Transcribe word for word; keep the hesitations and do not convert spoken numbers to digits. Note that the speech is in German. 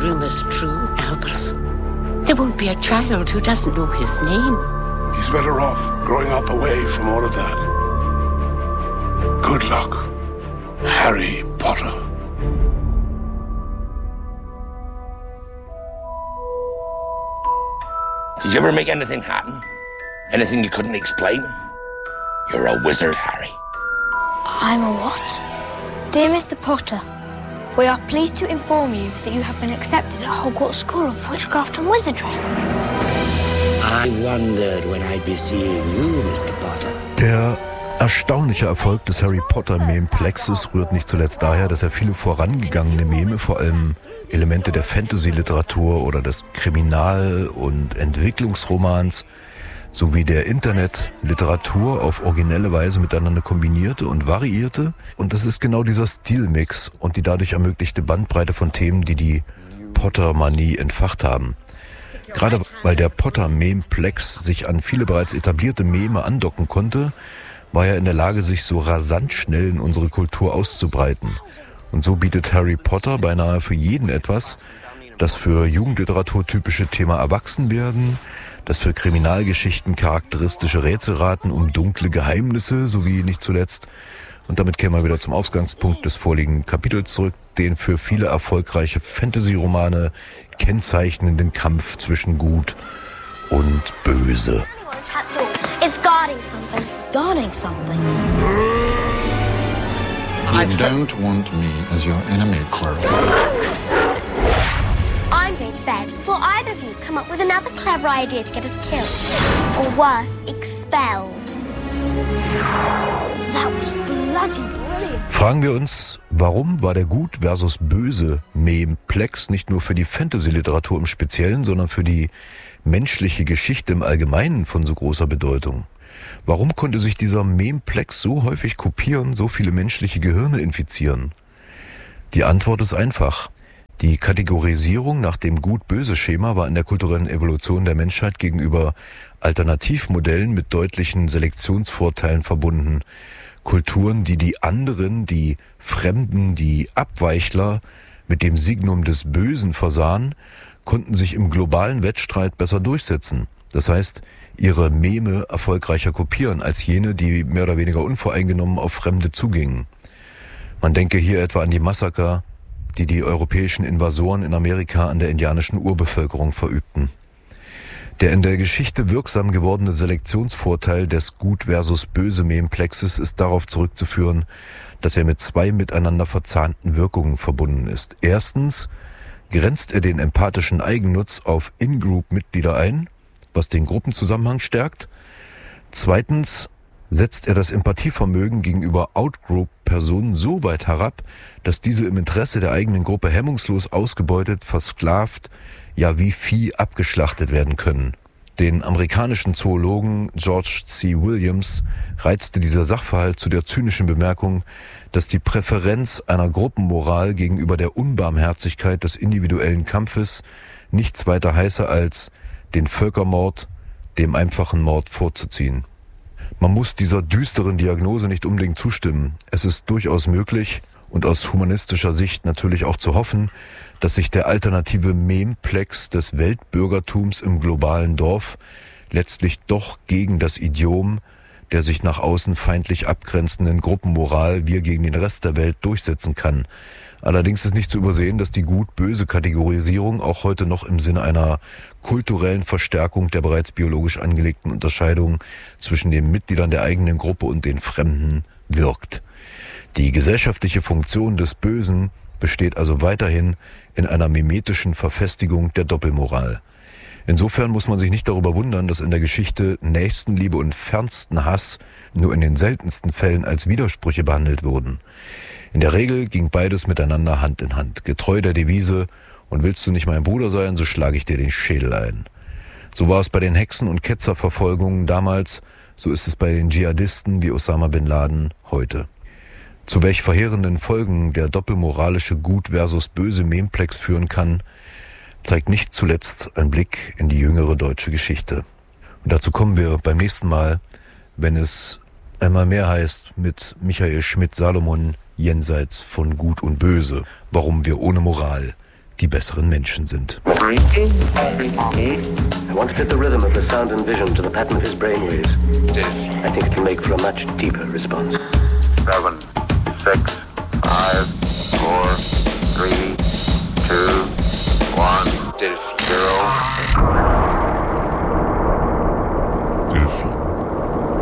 rumors true, Albus? There won't be a child who doesn't know his name. He's better off growing up away from all of that. Good luck, Harry Potter. Did you ever make anything happen? Anything you couldn't explain? You're a wizard, Harry. I'm a what? Dear Mister Potter, we are pleased to inform you that you have been accepted at Hogwarts School of Witchcraft and Wizardry. I wondered when I'd be seeing you, Mister Potter. Der erstaunliche Erfolg des Harry Potter-Memplexes rührt nicht zuletzt daher, dass er viele vorangegangene Meme, vor allem Elemente der Fantasy-Literatur oder des Kriminal- und Entwicklungsromans sowie der Internetliteratur auf originelle Weise miteinander kombinierte und variierte. Und das ist genau dieser Stilmix und die dadurch ermöglichte Bandbreite von Themen, die die Potter-Manie entfacht haben. Gerade weil der Potter-Memplex sich an viele bereits etablierte Meme andocken konnte, war er in der Lage, sich so rasant schnell in unsere Kultur auszubreiten. Und so bietet Harry Potter beinahe für jeden etwas, das für Jugendliteratur typische Thema Erwachsenwerden, das für Kriminalgeschichten charakteristische Rätselraten um dunkle Geheimnisse sowie nicht zuletzt, und damit kämen wir wieder zum Ausgangspunkt des vorliegenden Kapitels zurück, den für viele erfolgreiche Fantasy-Romane kennzeichnenden Kampf zwischen Gut und Böse. It's guarding something. Guarding something. You don't want me as your enemy, Quirrell. I'm going to bed before either of you come up with another clever idea to get us killed. Or worse, expelled. That was bloody brilliant. Fragen wir uns, warum war der Gut versus Böse Memplex nicht nur für die Fantasy-Literatur im Speziellen, sondern für die menschliche Geschichte im Allgemeinen von so großer Bedeutung? Warum konnte sich dieser Memplex so häufig kopieren, so viele menschliche Gehirne infizieren? Die Antwort ist einfach. Die Kategorisierung nach dem Gut-Böse-Schema war in der kulturellen Evolution der Menschheit gegenüber Alternativmodellen mit deutlichen Selektionsvorteilen verbunden. Kulturen, die die anderen, die Fremden, die Abweichler mit dem Signum des Bösen versahen, konnten sich im globalen Wettstreit besser durchsetzen. Das heißt, ihre Meme erfolgreicher kopieren als jene, die mehr oder weniger unvoreingenommen auf Fremde zugingen. Man denke hier etwa an die Massaker, die die europäischen Invasoren in Amerika an der indianischen Urbevölkerung verübten. Der in der Geschichte wirksam gewordene Selektionsvorteil des Gut versus Böse Memplexes ist darauf zurückzuführen, dass er mit zwei miteinander verzahnten Wirkungen verbunden ist. Erstens grenzt er den empathischen Eigennutz auf In-Group-Mitglieder ein, was den Gruppenzusammenhang stärkt. Zweitens setzt er das Empathievermögen gegenüber Out-Group-Personen so weit herab, dass diese im Interesse der eigenen Gruppe hemmungslos ausgebeutet, versklavt, ja wie Vieh abgeschlachtet werden können. Den amerikanischen Zoologen George C. Williams reizte dieser Sachverhalt zu der zynischen Bemerkung, dass die Präferenz einer Gruppenmoral gegenüber der Unbarmherzigkeit des individuellen Kampfes nichts weiter heiße als den Völkermord dem einfachen Mord vorzuziehen. Man muss dieser düsteren Diagnose nicht unbedingt zustimmen. Es ist durchaus möglich und aus humanistischer Sicht natürlich auch zu hoffen, dass sich der alternative Memplex des Weltbürgertums im globalen Dorf letztlich doch gegen das Idiom der sich nach außen feindlich abgrenzenden Gruppenmoral wir gegen den Rest der Welt durchsetzen kann. Allerdings ist nicht zu übersehen, dass die Gut-Böse-Kategorisierung auch heute noch im Sinne einer kulturellen Verstärkung der bereits biologisch angelegten Unterscheidung zwischen den Mitgliedern der eigenen Gruppe und den Fremden wirkt. Die gesellschaftliche Funktion des Bösen besteht also weiterhin in einer mimetischen Verfestigung der Doppelmoral. Insofern muss man sich nicht darüber wundern, dass in der Geschichte Nächstenliebe und fernsten Hass nur in den seltensten Fällen als Widersprüche behandelt wurden. In der Regel ging beides miteinander Hand in Hand, getreu der Devise, und willst du nicht mein Bruder sein, so schlage ich dir den Schädel ein. So war es bei den Hexen- und Ketzerverfolgungen damals, so ist es bei den Dschihadisten wie Osama bin Laden heute. Zu welch verheerenden Folgen der doppelmoralische Gut versus Böse Memplex führen kann, zeigt nicht zuletzt ein Blick in die jüngere deutsche Geschichte. Und dazu kommen wir beim nächsten Mal, wenn es einmal mehr heißt mit Michael Schmidt-Salomon jenseits von Gut und Böse, warum wir ohne Moral die besseren Menschen sind. I want to fit the rhythm of the sound and vision to the pattern of his brainwaves. I think it can make for a much deeper response. Seven, six, five, four, three, two, one, zero.